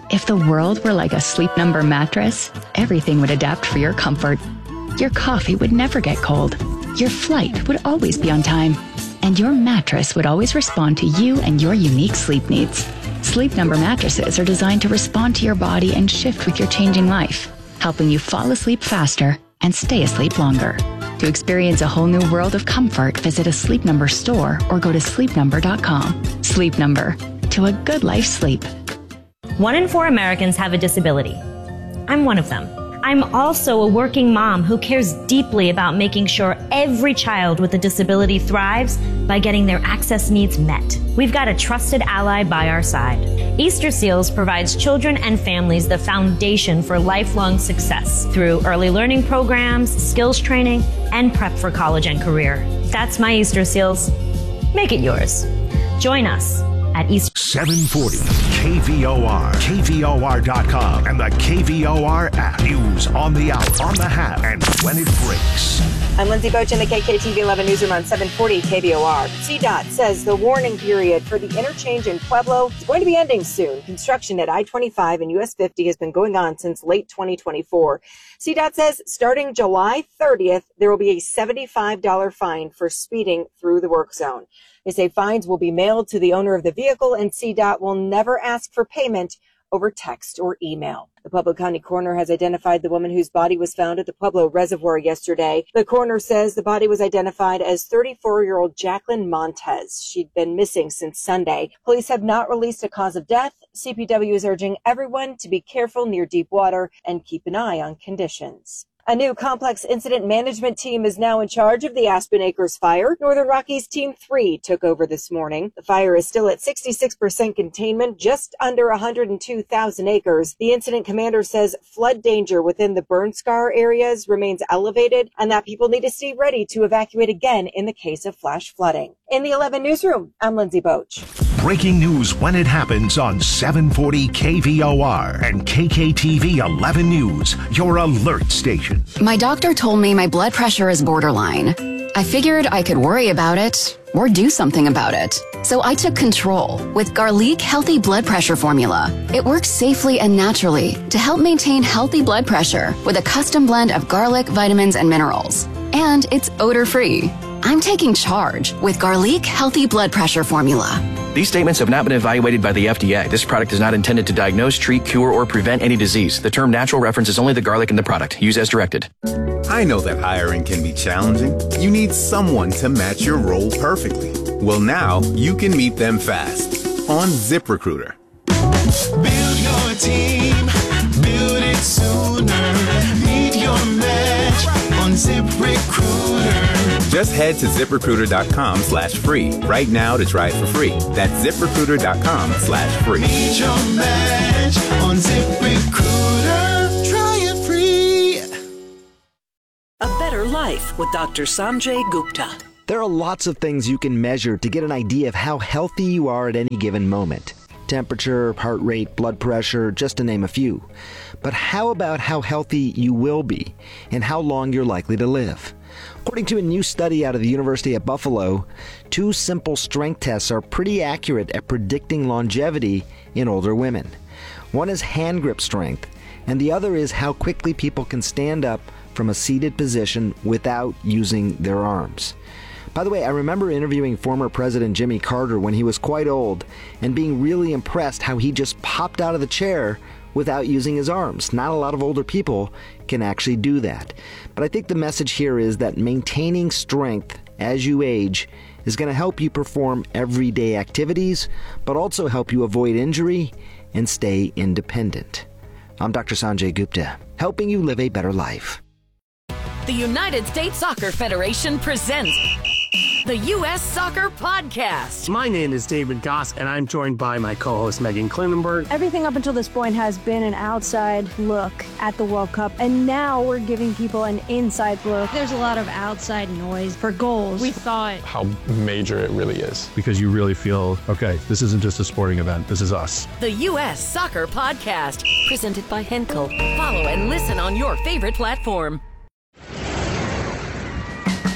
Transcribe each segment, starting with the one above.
If the world were like a Sleep Number mattress, everything would adapt for your comfort. Your coffee would never get cold. Your flight would always be on time. And your mattress would always respond to you and your unique sleep needs. Sleep Number mattresses are designed to respond to your body and shift with your changing life, helping you fall asleep faster and stay asleep longer. To experience a whole new world of comfort, visit a Sleep Number store or go to sleepnumber.com. Sleep Number. To a good night's sleep. 1 in 4 Americans have a disability. I'm one of them. I'm also a working mom who cares deeply about making sure every child with a disability thrives by getting their access needs met. We've got a trusted ally by our side. Easter Seals provides children and families the foundation for lifelong success through early learning programs, skills training, and prep for college and career. That's my Easter Seals. Make it yours. Join us at Easter. 740 KVOR, KVOR.com, and the KVOR app. News on the hour, on the hat, and when it breaks. I'm Lindsay Boach in the KKTV 11 Newsroom on 740 KVOR. CDOT says the warning period for the interchange in Pueblo is going to be ending soon. Construction at I-25 and US 50 has been going on since late 2024. CDOT says starting July 30th, there will be a $75 fine for speeding through the work zone. They say fines will be mailed to the owner of the vehicle, and CDOT will never ask for payment over text or email. The Pueblo County coroner has identified the woman whose body was found at the Pueblo Reservoir yesterday. The coroner says the body was identified as 34-year-old Jacqueline Montez. She'd been missing since Sunday. Police have not released a cause of death. CPW is urging everyone to be careful near deep water and keep an eye on conditions. A new complex incident management team is now in charge of the Aspen Acres fire. Northern Rockies Team 3 took over this morning. The fire is still at 66% containment, just under 102,000 acres. The incident commander says flood danger within the burn scar areas remains elevated and that people need to stay ready to evacuate again in the case of flash flooding. In the 11 Newsroom, I'm Lindsay Boach. Breaking news when it happens on 740 KVOR and KKTV 11 News, your alert station. My doctor told me my blood pressure is borderline. I figured I could worry about it or do something about it. So I took control with Garlic Healthy Blood Pressure Formula. It works safely and naturally to help maintain healthy blood pressure with a custom blend of garlic, vitamins, and minerals. And it's odor-free. I'm taking charge with Garlic Healthy Blood Pressure Formula. These statements have not been evaluated by the FDA. This product is not intended to diagnose, treat, cure, or prevent any disease. The term natural references only the garlic in the product. Use as directed. I know that hiring can be challenging. You need someone to match your role perfectly. Well, now you can meet them fast on ZipRecruiter. Build your team, build it sooner. Meet your match on ZipRecruiter. Just head to ZipRecruiter.com/free right now to try it for free. That's ZipRecruiter.com/free. Meet your match on ZipRecruiter. Try it free. A Better Life with Dr. Sanjay Gupta. There are lots of things you can measure to get an idea of how healthy you are at any given moment. Temperature, heart rate, blood pressure, just to name a few. But how about how healthy you will be and how long you're likely to live? According to a new study out of the University at Buffalo, 2 simple strength tests are pretty accurate at predicting longevity in older women. One is hand grip strength, and the other is how quickly people can stand up from a seated position without using their arms. By the way, I remember interviewing former President Jimmy Carter when he was quite old and being really impressed how he just popped out of the chair without using his arms. Not a lot of older people can actually do that. But I think the message here is that maintaining strength as you age is going to help you perform everyday activities, but also help you avoid injury and stay independent. I'm Dr. Sanjay Gupta, helping you live a better life. The United States Soccer Federation presents the U.S. Soccer Podcast. My name is David Goss, and I'm joined by my co-host Megan Klinenberg. Everything up until this point has been an outside look at the World Cup, and now we're giving people an inside look. There's a lot of outside noise for goals. We thought how major it really is. Because you really feel, okay, this isn't just a sporting event, this is us. The U.S. Soccer Podcast, presented by Henkel. Follow and listen on your favorite platform.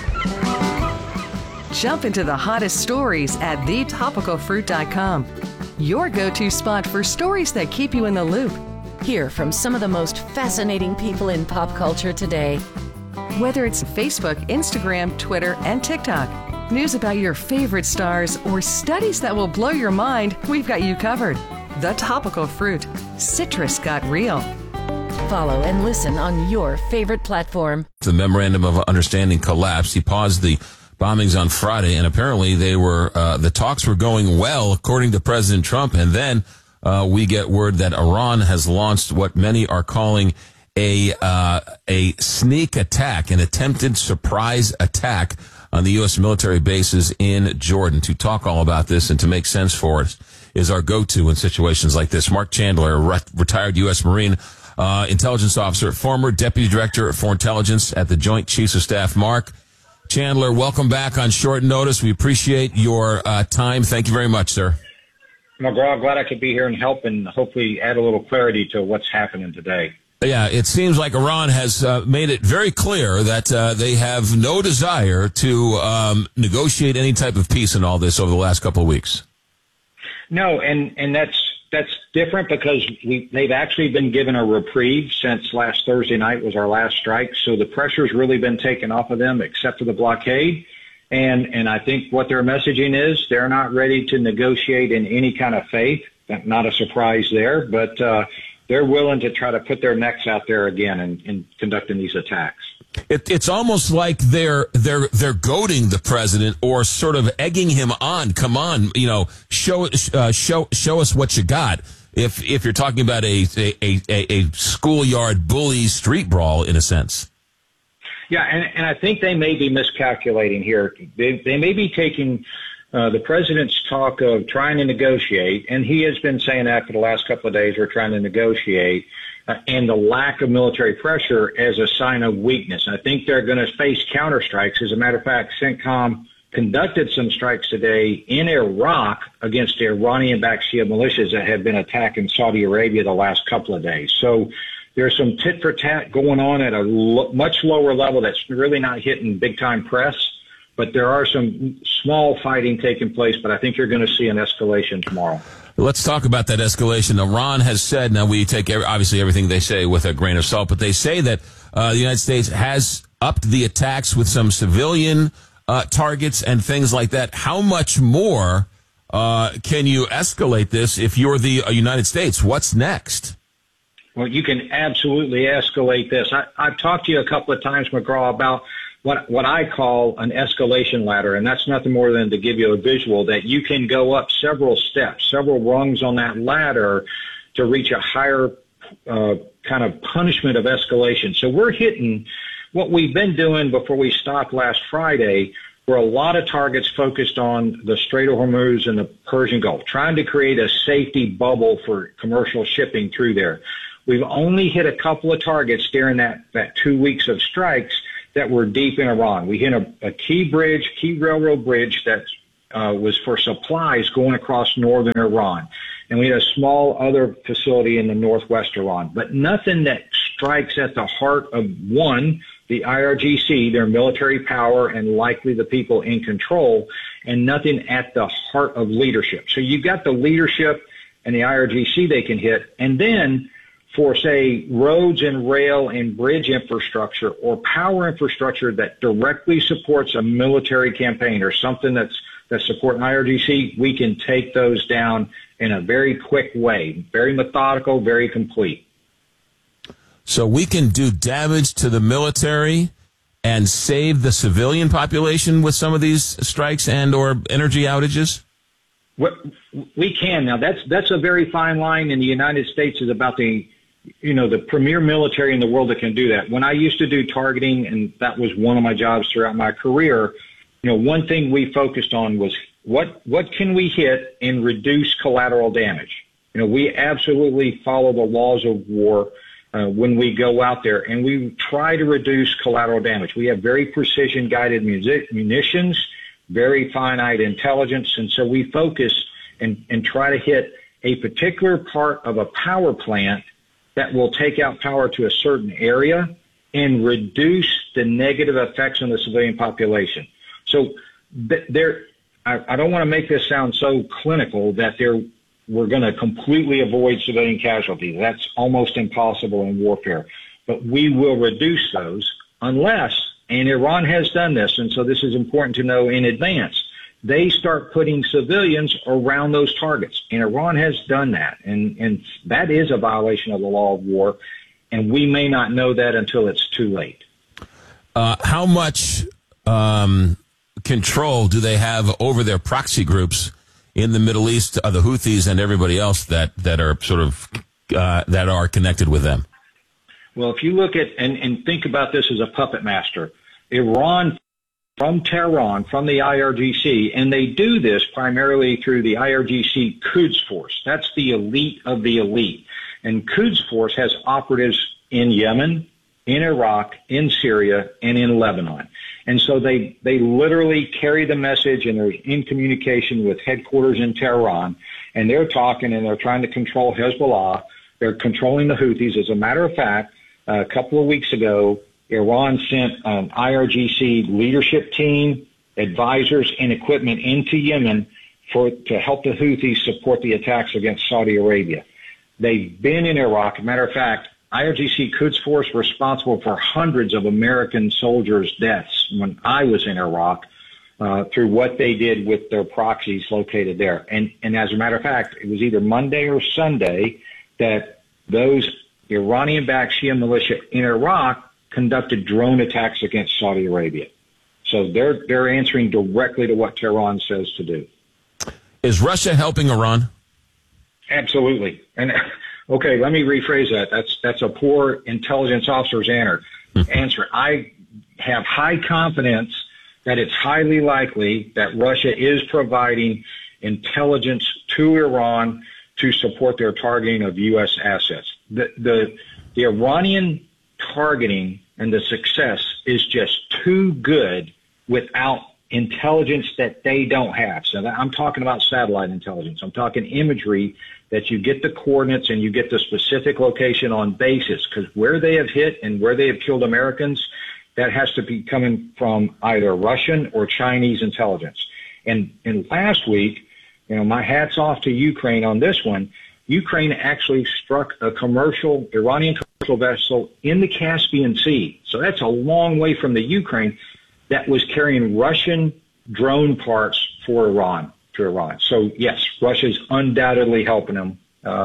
Jump into the hottest stories at thetopicalfruit.com. your go-to spot for stories that keep you in the loop. Hear from some of the most fascinating people in pop culture today. Whether it's Facebook, Instagram, Twitter, and TikTok, news about your favorite stars, or studies that will blow your mind, we've got you covered. The Topical Fruit. Citrus got real. Follow and listen on your favorite platform. The memorandum of understanding collapsed. He paused the bombings on Friday, and apparently the talks were going well, according to President Trump. And then we get word that Iran has launched what many are calling a sneak attack, an attempted surprise attack on the U.S. military bases in Jordan. To talk all about this and to make sense for us is our go-to in situations like this. Mark Chandler, retired U.S. Marine intelligence officer, former deputy director for intelligence at the Joint Chiefs of Staff. Mark Chandler, welcome back on short notice. We appreciate your time. Thank you very much, sir. McGraw, glad I could be here and help and hopefully add a little clarity to what's happening today. Yeah, it seems like Iran has made it very clear that they have no desire to negotiate any type of peace in all this over the last couple of weeks. No, and that's different because they've actually been given a reprieve since last Thursday night was our last strike. So the pressure's really been taken off of them except for the blockade. And I think what their messaging is, they're not ready to negotiate in any kind of faith. Not a surprise there, but they're willing to try to put their necks out there again in conducting these attacks. It's almost like they're goading the president or sort of egging him on. Come on, show us what you got. If you're talking about a schoolyard bully street brawl in a sense. Yeah, and I think they may be miscalculating here. They may be taking the president's talk of trying to negotiate, and he has been saying that for the last couple of days, we're trying to negotiate, and the lack of military pressure as a sign of weakness. I think they're going to face counterstrikes. As a matter of fact, CENTCOM conducted some strikes today in Iraq against the Iranian-backed Shia militias that had been attacking Saudi Arabia the last couple of days. So there's some tit-for-tat going on at a much lower level that's really not hitting big-time press. But there are some small fighting taking place, but I think you're going to see an escalation tomorrow. Let's talk about that escalation. Iran has said, now we take obviously everything they say with a grain of salt, but they say that the United States has upped the attacks with some civilian targets and things like that. How much more can you escalate this if you're the United States? What's next? Well, you can absolutely escalate this. I've talked to you a couple of times, McGraw, about what I call an escalation ladder, and that's nothing more than to give you a visual that you can go up several steps, several rungs on that ladder to reach a higher kind of punishment of escalation. So we're hitting what we've been doing before we stopped last Friday, were a lot of targets focused on the Strait of Hormuz and the Persian Gulf, trying to create a safety bubble for commercial shipping through there. We've only hit a couple of targets during that 2 weeks of strikes that were deep in Iran. We hit a key railroad bridge that was for supplies going across northern Iran. And we had a small other facility in the northwest Iran. But nothing that strikes at the heart of, one, the IRGC, their military power, and likely the people in control, and nothing at the heart of leadership. So you've got the leadership and the IRGC they can hit. And then for, say, roads and rail and bridge infrastructure or power infrastructure that directly supports a military campaign or something that's supporting IRGC, we can take those down in a very quick way, very methodical, very complete. So we can do damage to the military and save the civilian population with some of these strikes and or energy outages? We can. Now, that's a very fine line, and the United States is about the premier military in the world that can do that. When I used to do targeting, and that was one of my jobs throughout my career, one thing we focused on was what can we hit and reduce collateral damage. We absolutely follow the laws of war when we go out there, and we try to reduce collateral damage. We have very precision-guided munitions, very finite intelligence, and so we focus and try to hit a particular part of a power plant that will take out power to a certain area and reduce the negative effects on the civilian population. So I don't want to make this sound so clinical that we're going to completely avoid civilian casualties. That's almost impossible in warfare. But we will reduce those unless, and Iran has done this, and so this is important to know in advance, they start putting civilians around those targets. And Iran has done that, and that is a violation of the law of war, and we may not know that until it's too late. How much control do they have over their proxy groups in the Middle East, the Houthis and everybody else that are sort of that are connected with them? Well, if you look at and think about this as a puppet master, Iran from Tehran, from the IRGC, and they do this primarily through the IRGC Quds Force. That's the elite of the elite. And Quds Force has operatives in Yemen, in Iraq, in Syria, and in Lebanon. And so they literally carry the message, and they're in communication with headquarters in Tehran, and they're talking and they're trying to control Hezbollah. They're controlling the Houthis. As a matter of fact, a couple of weeks ago, Iran sent an IRGC leadership team, advisors, and equipment into Yemen to help the Houthis support the attacks against Saudi Arabia. They've been in Iraq. As a matter of fact, IRGC Quds Force responsible for hundreds of American soldiers' deaths when I was in Iraq through what they did with their proxies located there. And as a matter of fact, it was either Monday or Sunday that those Iranian-backed Shia militia in Iraq conducted drone attacks against Saudi Arabia. So they're answering directly to what Tehran says to do. Is Russia helping Iran? Absolutely. And okay, let me rephrase that. That's a poor intelligence officer's answer. I have high confidence that it's highly likely that Russia is providing intelligence to Iran to support their targeting of U.S. assets. The Iranian targeting and the success is just too good without intelligence that they don't have. So I'm talking about satellite intelligence. I'm talking imagery that you get the coordinates and you get the specific location on basis, because where they have hit and where they have killed Americans, that has to be coming from either Russian or Chinese intelligence. And last week, my hat's off to Ukraine on this one. Ukraine actually struck a Iranian commercial vessel in the Caspian Sea. So that's a long way from the Ukraine that was carrying Russian drone parts for Iran to Iran. So yes, Russia's undoubtedly helping them.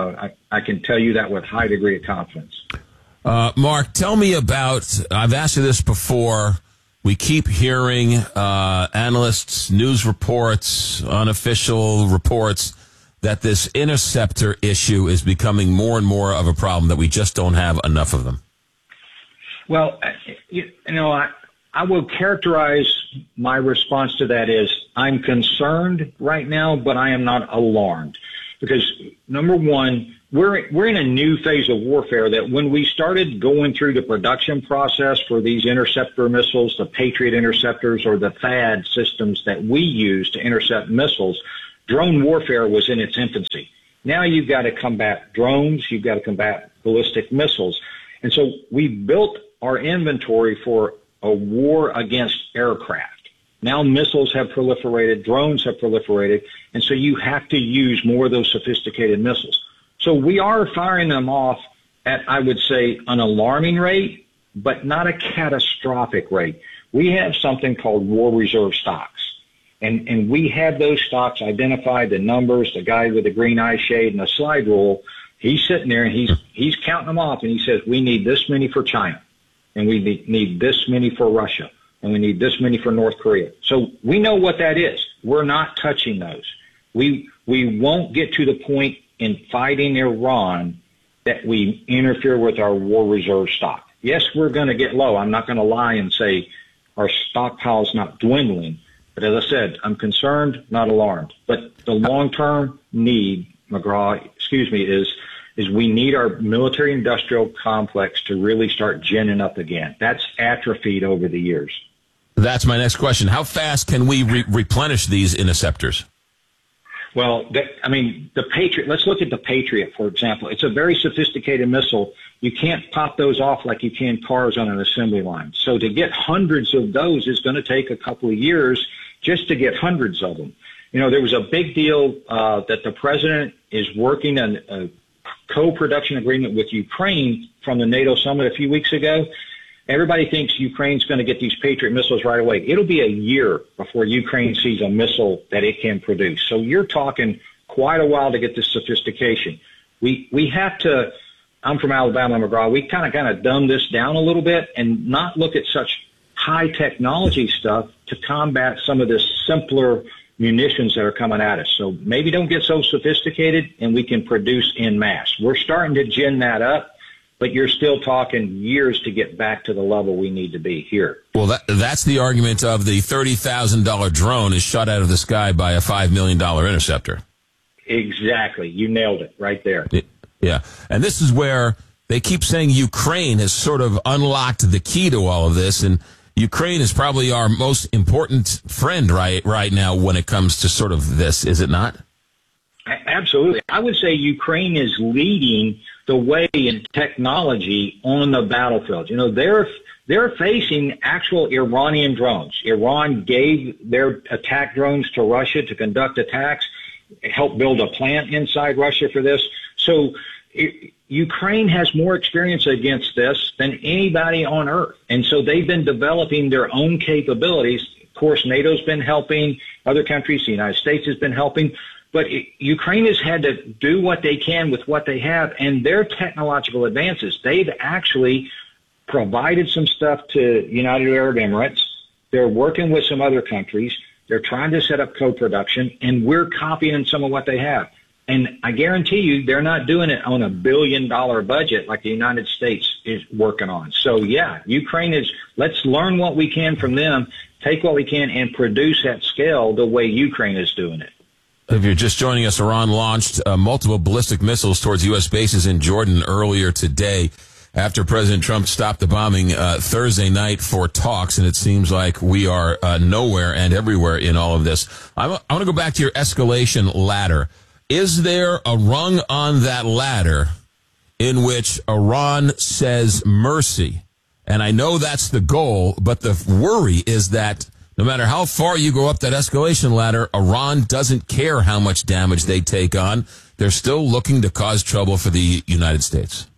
I can tell you that with a high degree of confidence. Mark, tell me about, I've asked you this before. We keep hearing analysts, news reports, unofficial reports that this interceptor issue is becoming more and more of a problem, that we just don't have enough of them. Well, I will characterize my response to that as I'm concerned right now, but I am not alarmed. Because, number one, we're in a new phase of warfare that when we started going through the production process for these interceptor missiles, the Patriot interceptors or the THAAD systems that we use to intercept missiles, drone warfare was in its infancy. Now you've got to combat drones, you've got to combat ballistic missiles. And so we built our inventory for a war against aircraft. Now missiles have proliferated, drones have proliferated, and so you have to use more of those sophisticated missiles. So we are firing them off at, I would say, an alarming rate, but not a catastrophic rate. We have something called war reserve stocks. And we have those stocks identified, the numbers, the guy with the green eye shade and the slide rule. He's sitting there and he's counting them off, and he says, we need this many for China, and we need this many for Russia, and we need this many for North Korea. So we know what that is. We're not touching those. We won't get to the point in fighting Iran that we interfere with our war reserve stock. Yes, we're going to get low. I'm not going to lie and say our stockpile is not dwindling. But as I said, I'm concerned, not alarmed. But the long-term need, is we need our military-industrial complex to really start ginning up again. That's atrophied over the years. That's my next question. How fast can we replenish these interceptors? Well, the Patriot, let's look at the Patriot, for example. It's a very sophisticated missile. You can't pop those off like you can cars on an assembly line. So to get hundreds of those is going to take a couple of years just to get hundreds of them. There was a big deal that the president is working on a co-production agreement with Ukraine from the NATO summit a few weeks ago. Everybody thinks Ukraine's going to get these Patriot missiles right away. It'll be a year before Ukraine sees a missile that it can produce. So you're talking quite a while to get this sophistication. We have to, I'm from Alabama, McGraw, we kind of dumb this down a little bit and not look at such high technology stuff to combat some of this simpler munitions that are coming at us. So maybe don't get so sophisticated and we can produce en masse. We're starting to gin that up, but you're still talking years to get back to the level we need to be here. Well, that's the argument of the $30,000 drone is shot out of the sky by a $5 million interceptor. Exactly. You nailed it right there. Yeah. And this is where they keep saying Ukraine has sort of unlocked the key to all of this, and Ukraine is probably our most important friend right now when it comes to sort of this, is it not? Absolutely. I would say Ukraine is leading the way in technology on the battlefield. They're facing actual Iranian drones. Iran gave their attack drones to Russia to conduct attacks, helped build a plant inside Russia for this. So Ukraine has more experience against this than anybody on earth. And so they've been developing their own capabilities. Of course, NATO's been helping other countries. The United States has been helping. But Ukraine has had to do what they can with what they have. And their technological advances, they've actually provided some stuff to United Arab Emirates. They're working with some other countries. They're trying to set up co-production, and we're copying some of what they have. And I guarantee you they're not doing it on $1 billion budget like the United States is working on. So, yeah, Ukraine is, let's learn what we can from them, take what we can, and produce at scale the way Ukraine is doing it. If you're just joining us, Iran launched multiple ballistic missiles towards U.S. bases in Jordan earlier today after President Trump stopped the bombing Thursday night for talks, and it seems like we are nowhere and everywhere in all of this. I want to go back to your escalation ladder. Is there a rung on that ladder in which Iran says mercy? And I know that's the goal, but the worry is that no matter how far you go up that escalation ladder, Iran doesn't care how much damage they take on. They're still looking to cause trouble for the United States.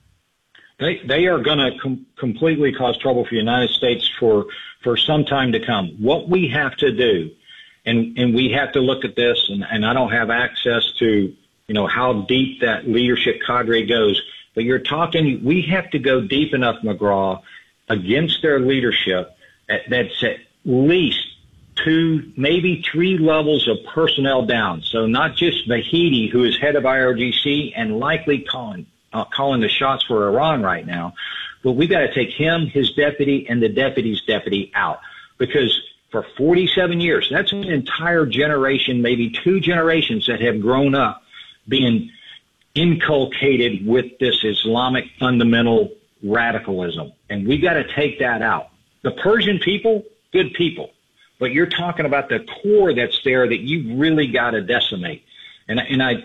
They are going to completely cause trouble for the United States for some time to come. What we have to do, and we have to look at this, and I don't have access to, how deep that leadership cadre goes, but you're talking, we have to go deep enough, McGraw, against their leadership that's at least 2, maybe 3 levels of personnel down. So not just Vahidi, who is head of IRGC and likely calling the shots for Iran right now, but we've got to take him, his deputy, and the deputy's deputy out. Because for 47 years, that's an entire generation, maybe 2 generations that have grown up being inculcated with this Islamic fundamental radicalism. And we got to take that out. The Persian people, good people. But you're talking about the core that's there that you really got to decimate. And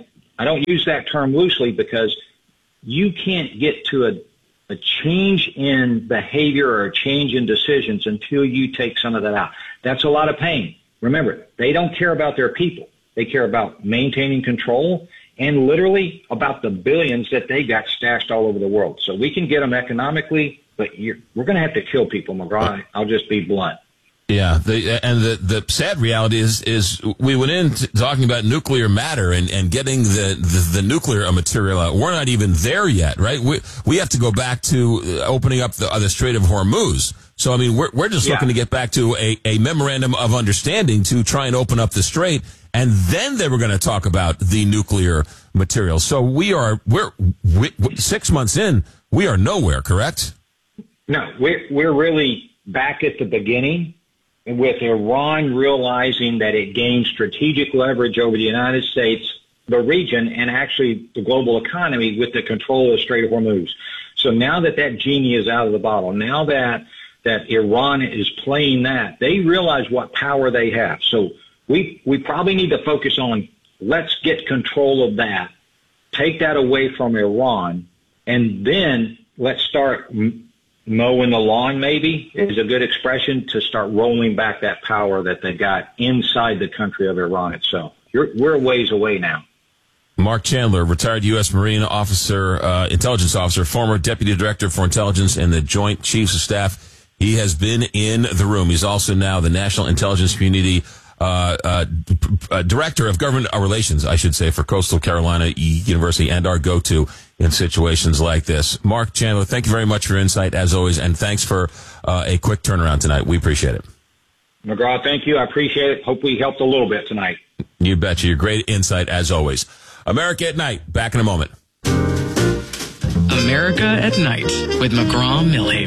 I don't use that term loosely because you can't get to a change in behavior or a change in decisions until you take some of that out. That's a lot of pain. Remember, they don't care about their people. They care about maintaining control and literally about the billions that they got stashed all over the world. So we can get them economically, but we're going to have to kill people, McGraw. I'll just be blunt. Yeah, the sad reality is we went in talking about nuclear matter and getting the nuclear material out. We're not even there yet, right? We have to go back to opening up the Strait of Hormuz. So I mean, we're just looking to get back to a memorandum of understanding to try and open up the strait, and then they were going to talk about the nuclear material. So we're 6 months in, we are nowhere, correct? No, we're really back at the beginning. With Iran realizing that it gained strategic leverage over the United States, the region, and actually the global economy with the control of the Strait of Hormuz. So now that genie is out of the bottle, now that Iran is playing that, they realize what power they have. So we probably need to focus on, let's get control of that, take that away from Iran, and then let's start mowing the lawn maybe is a good expression to start rolling back that power that they got inside the country of Iran itself. We're a ways away now. Mark Chandler, retired U.S. Marine officer, intelligence officer, former deputy director for intelligence and the Joint Chiefs of Staff. He has been in the room. He's also now the National Intelligence Community director of government relations, I should say, for Coastal Carolina University and our go-to in situations like this. Mark Chandler, thank you very much for your insight, as always, and thanks for a quick turnaround tonight. We appreciate it. McGraw, thank you. I appreciate it. Hope we helped a little bit tonight. You betcha. Your great insight, as always. America at Night. Back in a moment. America at Night with McGraw Millhaven.